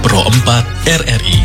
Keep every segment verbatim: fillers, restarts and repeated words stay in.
Pro empat R R I.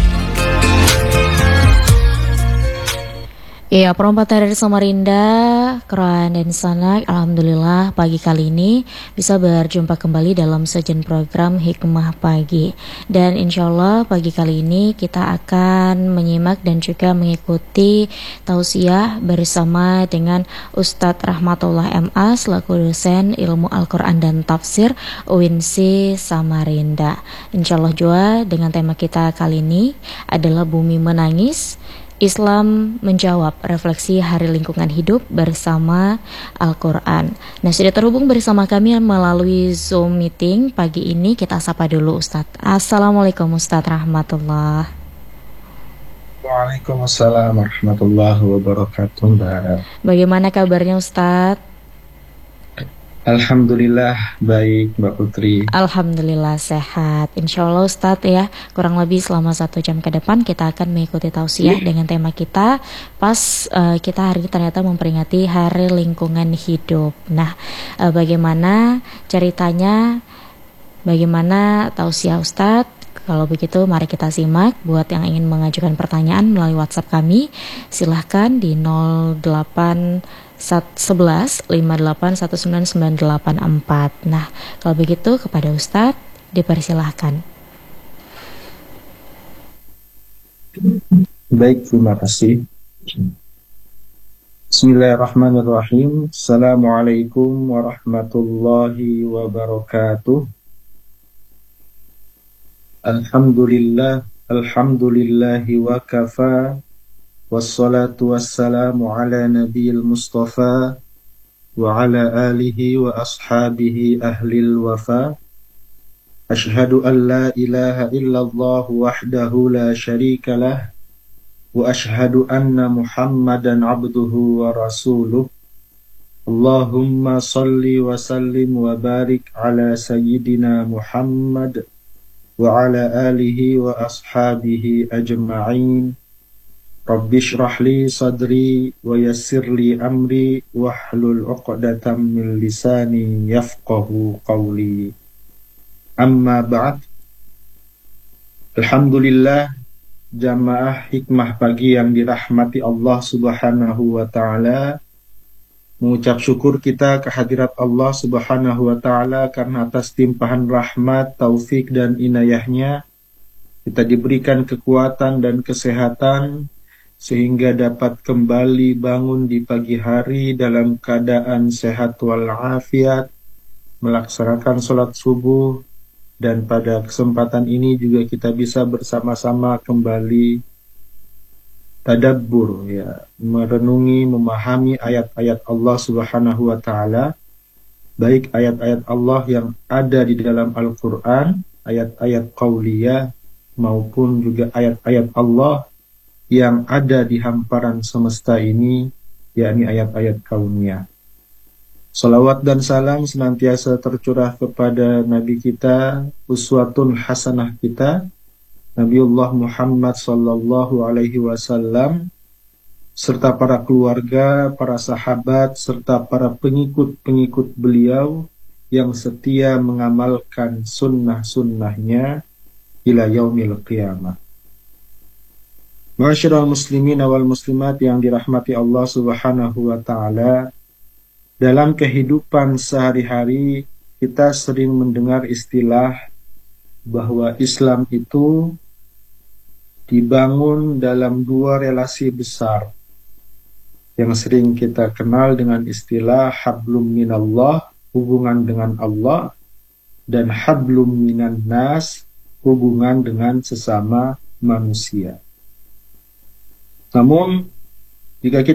Iya, Pro empat R R I Samarinda, Quran dan Sanak. Alhamdulillah pagi kali ini bisa berjumpa kembali dalam sajian program Hikmah Pagi. Dan insya Allah pagi kali ini kita akan menyimak dan juga mengikuti tausiah bersama dengan Ustadz Rahmatullah M A selaku dosen ilmu Al-Quran dan Tafsir U I N S I Samarinda. Insya Allah juga dengan tema kita kali ini adalah Bumi Menangis, Islam menjawab, refleksi Hari Lingkungan Hidup bersama Al-Quran. Nah, sudah terhubung bersama kami melalui Zoom meeting pagi ini. Kita sapa dulu Ustadz. Assalamualaikum Ustadz Rahmatullah. Waalaikumsalam warahmatullahi wabarakatuh, Mbak. Bagaimana kabarnya Ustadz? Alhamdulillah baik, Mbak Putri. Alhamdulillah sehat. Insya Allah Ustadz ya, kurang lebih selama satu jam ke depan kita akan mengikuti tausiah dengan tema kita. Pas uh, kita hari ini ternyata memperingati Hari Lingkungan Hidup. Nah, uh, bagaimana ceritanya? Bagaimana tausiah Ustadz? Kalau begitu mari kita simak. Buat yang ingin mengajukan pertanyaan melalui WhatsApp kami, silahkan di nol delapan sebelas lima delapan satu sembilan sembilan delapan empat. Nah, kalau begitu kepada Ustadz dipersilahkan. Baik, terima kasih. Bismillahirrahmanirrahim. Assalamualaikum warahmatullahi wabarakatuh. Alhamdulillah, alhamdulillahi wa kafa. Wassalatu wassalamu ala nabiyil mustafa wa ala alihi wa ashabihi ahlil wafa. Ashhadu an la ilaha illallah wahdahu la sharika lah, wa ashhadu anna muhammadan abduhu wa rasuluh. Allahumma salli wa sallim wa barik ala sayyidina Muhammad wa ala alihi wa ashabihi ajma'in. Rabbi shrah li sadri wa yassir li amri wahlul 'uqdatam min lisani yafqahu qawli. Amma ba'd. Alhamdulillah, jamaah Hikmah Pagi yang dirahmati Allah Subhanahu wa taala, mengucap syukur kita kehadirat Allah Subhanahu wa taala karena atas timpahan rahmat, taufik dan inayahnya kita diberikan kekuatan dan kesehatan sehingga dapat kembali bangun di pagi hari dalam keadaan sehat walafiat, melaksanakan sholat subuh, dan pada kesempatan ini juga kita bisa bersama-sama kembali tadabbur, ya, merenungi, memahami ayat-ayat Allah Subhanahu wa taala, baik ayat-ayat Allah yang ada di dalam Al-Qur'an, ayat-ayat qauliyah, maupun juga ayat-ayat Allah yang ada di hamparan semesta ini, yakni ayat-ayat kauniyah. Salawat dan salam senantiasa tercurah kepada Nabi kita, uswatun hasanah kita, Nabiullah Muhammad sallallahu alaihi wasallam, serta para keluarga, para sahabat, serta para pengikut-pengikut beliau yang setia mengamalkan sunnah-sunnahnya ila yaumil qiyamah. Ma'asyiral muslimin wal muslimat yang dirahmati Allah Subhanahu wa taala, dalam kehidupan sehari-hari kita sering mendengar istilah bahwa Islam itu dibangun dalam dua relasi besar yang sering kita kenal dengan istilah hablum minallah, hubungan dengan Allah, dan hablum minan nas, hubungan dengan sesama manusia. Namun, jika kita